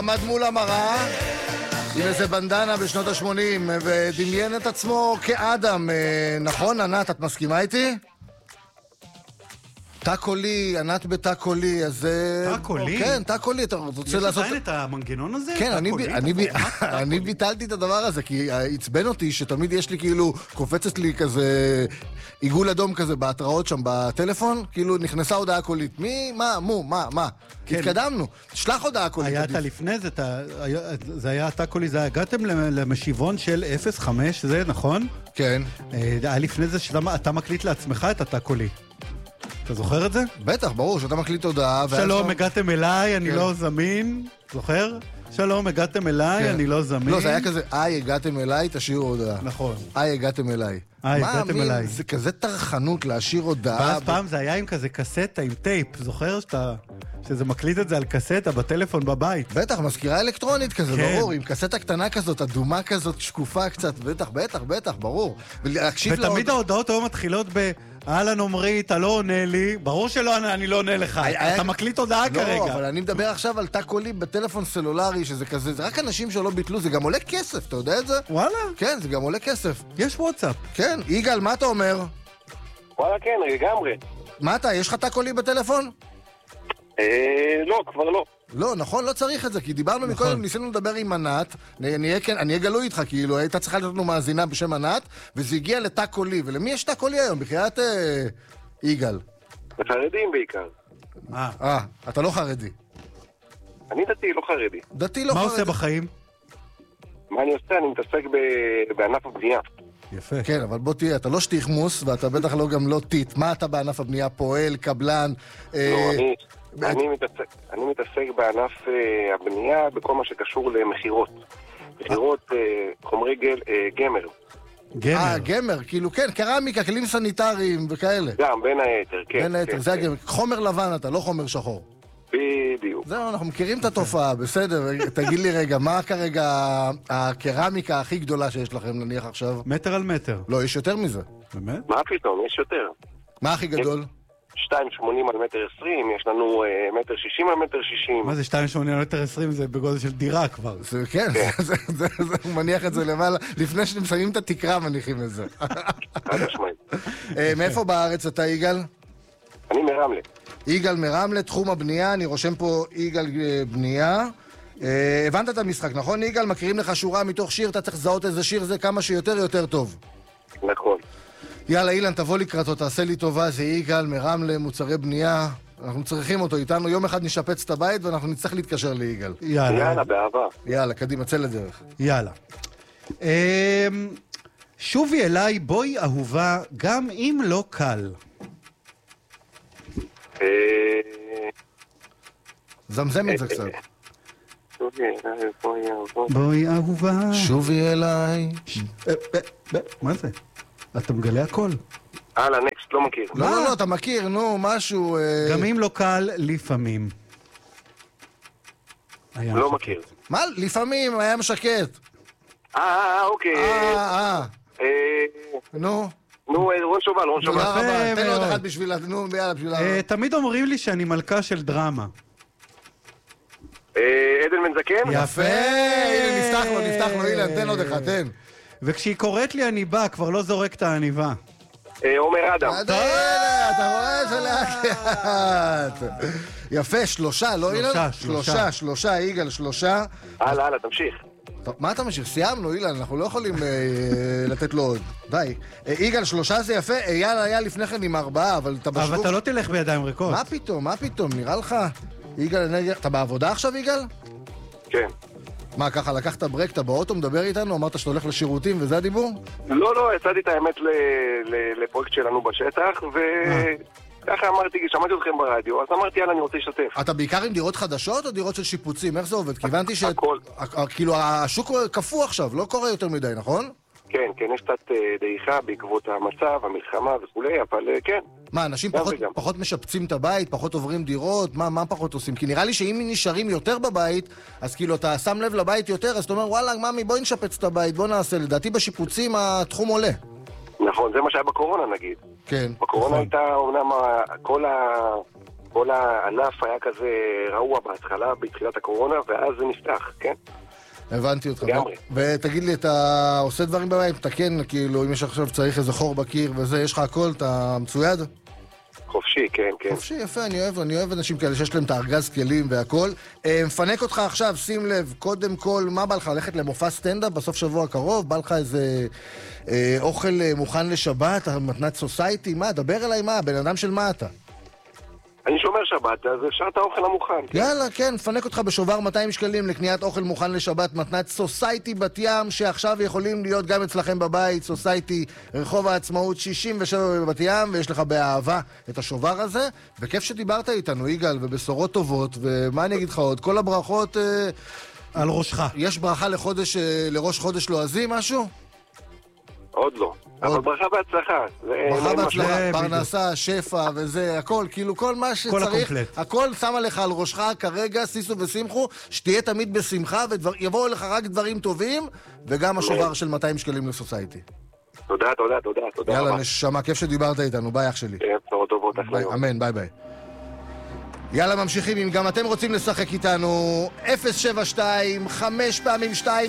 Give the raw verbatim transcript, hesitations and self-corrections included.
עמד מול המראה עם איזה בנדנה בשנות ה-שמונים ודמיין את עצמו כאדם. נכון, ענת, את מסכימה איתי? תא קולי, ענת בתא קולי, אז... תא קולי? כן, תא קולי, אתה רוצה לעשות... יש עדיין את המנגנון הזה? כן, אני ביטלתי את הדבר הזה, כי עצבן אותי שתמיד יש לי כאילו, קופצת לי כזה עיגול אדום כזה בהתראות שם בטלפון, כאילו נכנסה הודעה קולית. מי? מה? מו? מה? מה? התקדמנו. שלח הודעה קולית. היה אתה לפני זה, זה היה תא קולי, זה הגעתם למשיבון של אפס חמש, זה נכון? כן. היה לפני זה שאתה מקליט לעצמך את התא קולי. אתה זוכר את זה? בטח, ברור, שאתה מקליט הודעה. שלום, הגעתם אליי, אני לא זמין. זוכר? שלום, הגעתם אליי, אני לא זמין. לא, זה היה כזה, איי, הגעתם אליי, תשאירו הודעה. נכון. איי, הגעתם אליי. איי, הגעתם אליי. זה כזה תרחנות להשאיר הודעה. ואז פעם זה היה עם כזה קסטה, עם טייפ. זוכר שאתה... שזה מקליט את זה על קסטה בטלפון בבית. בטח, מזכירה אלקטרונית כזה, ברור, עם קסטה קטנה כזאת, אדומה כזאת, שקופה קצת, בטח, בטח, בטח, ברור. ותמיד ההודעות היו מתחילות ב... אהלן עומרי, אתה לא עונה לי, ברור שלא אני לא עונה לך, אתה מקליט הודעה כרגע. לא, אבל אני מדבר עכשיו על תא קולי בטלפון סלולרי, שזה כזה, זה רק אנשים שלא ביטלו, זה גם עולה כסף, אתה יודע את זה? וואלה? כן, זה גם עולה כסף. יש וואטסאפ. כן, יגאל, מה אתה אומר? וואלה, כן, לגמרי. מה אתה, יש לך תא קולי בטלפון? אה, לא, כבר לא. לא, נכון, לא צריך את זה, כי דיברנו מקודם, ניסינו לדבר עם ענת, אני אהיה גלוי איתך, כאילו, הייתה צריכה לתת לנו מאזינה בשם ענת, וזה הגיע לתא קולי, ולמי יש תא קולי היום? בחיית יגאל. לחרדים בעיקר. אה, אתה לא חרדי. אני דתי, לא חרדי. דתי, לא חרדי. מה עושה בחיים? מה אני עושה? אני מתעסק בענף הבנייה. יפה. כן, אבל בוא תהיה, אתה לא שטיחמוס, ואתה בטח לא גם לא טיט. מה אתה בענף הבנייה? פועל, קבלן? לא, אני... אני מתעסק, אני מתעסק בענף uh, הבנייה בכל מה שקשור למחירות. מחירות uh, חומרי גל, uh, גמר. גמר. אה, גמר, כאילו, כן, קרמיקה, כלים סניטריים וכאלה. גם, בין היתר, כן. בין היתר, כן, זה כן. הגמר. חומר לבן אתה, לא חומר שחור. בדיוק. זהו, אנחנו מכירים את התופעה, בסדר. תגיד לי רגע, מה כרגע הקרמיקה הכי גדולה שיש לכם, נניח עכשיו? מטר על מטר. לא, יש יותר מזה. באמת? מה פתאום? יש יותר. מה הכי גדול? שתיים שמונים על מטר עשרים, יש לנו uh, מטר שישים על מטר שישים. מה זה שתיים שמונים על מטר עשרים? זה בגודל של דירה כבר. זה, כן, זה, זה, זה, זה, הוא מניח את זה למעלה, לפני שאתם שמים את התקרה מניחים את זה. עד השמיים. מאיפה בארץ אתה, יגאל? אני מרמלה. יגאל מרמלה, תחום הבנייה, אני רושם פה יגאל בנייה. הבנת את המשחק, נכון יגאל? מכירים לך שורה מתוך שיר, אתה צריך לזהות איזה שיר זה כמה שיותר יותר טוב. נכון. יאללה אילן, תבוא לקראתו, תעשה לי טובה, זה יגאל מרמלה, מוצרי בנייה. אנחנו צריכים אותו איתנו, יום אחד נשפץ את הבית ואנחנו נצטרך להתקשר ליגאל. יאללה. יאללה, באהבה. יאללה, קדימה, צא לדרך. יאללה. שובי אליי, בואי אהובה, גם אם לא קל. זמזם את זה קצת. בואי אהובה. שובי אליי. מה זה? אתה מגלה הכל. הלאה, נקסט, לא מכיר. לא, לא, לא, אתה מכיר, נו, משהו... גם אם לא קל, לפעמים. לא מכיר. מה? לפעמים היה משקט. אה, אוקיי. אה, אה. נו. נו, רון שובל, רון שובל. תודה רבה, תן לו עוד אחד בשבילה, נו, יאללה, בשבילה. תמיד אומרים לי שאני מלכה של דרמה. עדן בן זקן? יפה, הנה, נפתח לו, נפתח לו, אילן, תן עוד אחד, תן. וכשהיא קוראת לי אני בא, כבר לא זורק את העניבה. עומר אדם. אתה רואה זה לאט. יפה, שלושה, לא אילן? שלושה, שלושה, שלושה, יגאל, שלושה. הלאה, הלאה, תמשיך. מה אתה ממשיך? סיימנו, אילן, אנחנו לא יכולים לתת לו עוד. די. יגאל, שלושה זה יפה, אייל היה לפני כן עם ארבעה, אבל אתה בשלוב... אבל אתה לא תלך בידיים ריקות. מה פתאום, מה פתאום, נראה לך? יגאל אנרגיה... אתה בעבודה עכשיו, יגאל? כן. מה, ככה לקחת ברק, אתה באוטו, מדבר איתנו, אמרת שאתה הולך לשירותים, וזה הדיבור? לא, לא, יצאתי את האמת לפרויקט שלנו בשטח, וככה אמרתי, שמעתי אתכם ברדיו, אז אמרתי, יאללה, אני רוצה להשתתף. אתה בעיקר עם דירות חדשות או דירות של שיפוצים? איך זה עובד? כי הבנתי ש... הכל. כאילו, השוק קפוא עכשיו, לא קורה יותר מדי, נכון? כן, כן, יש קצת דעיכה בעקבות המצב, המלחמה וכולי, אבל כן. מה, אנשים פחות, פחות משפצים את הבית, פחות עוברים דירות, מה, מה פחות עושים? כי נראה לי שאם נשארים יותר בבית, אז כאילו אתה שם לב לבית יותר, אז אתה אומר, וואלה, ממי, בואי נשפץ את הבית, בואי נעשה. לדעתי בשיפוצים התחום עולה. נכון, זה מה שהיה בקורונה נגיד. כן. בקורונה נכון. הייתה אומנם כל כל הענף היה כזה רעוע בהתחלה, בתחילת הקורונה, ואז זה נפתח, כן? הבנתי אותך. לגמרי. ותגיד לי, אתה עושה דברים בבית, תקן, כאילו, אם יש עכשיו צריך איזה חור בקיר וזה, יש לך הכל, אתה מצויד? חופשי, כן, כן. חופשי, יפה, אני אוהב, אני אוהב אנשים כאלה שיש להם את הארגז כלים והכל. אה, מפנק אותך עכשיו, שים לב, קודם כל, מה בא לך? ללכת למופע סטנדאפ בסוף שבוע הקרוב? בא לך איזה אה, אוכל אה, מוכן לשבת, מתנת סוסייטי? מה? דבר אליי מה? בן אדם של מה אתה? אני שומר שבת, אז אפשר את האוכל המוכן. כן? יאללה, כן, מפנק אותך בשובר מאתיים שקלים לקניית אוכל מוכן לשבת, מתנת סוסייטי בת ים, שעכשיו יכולים להיות גם אצלכם בבית, סוסייטי, רחוב העצמאות שישים ושבע בבת ים, ויש לך באהבה את השובר הזה, וכיף שדיברת איתנו, יגאל, ובשורות טובות, ומה אני אגיד לך עוד? כל הברכות... אה, על ראשך. יש ברכה לחודש, אה, לראש חודש לועזי, משהו? עוד לא. אבל ברכה בהצלחה. ברכה בהצלחה, פרנסה, שפע וזה, הכל, כאילו כל מה שצריך, הכל שם עליך על ראשך כרגע, סיסו ושמחו, שתהיה תמיד בשמחה, ויבואו לך רק דברים טובים, וגם השובר של מאתיים שקלים לסוסייטי. תודה, תודה, תודה, תודה. יאללה, נשמה, כיף שדיברת איתנו, ביי אח שלי. כן, בשורות טובות, אחלה יום. אמן, ביי ביי. יאללה, ממשיכים, אם גם אתם רוצים לשחק איתנו, אפס שבע שתיים חמש פעמים שתיים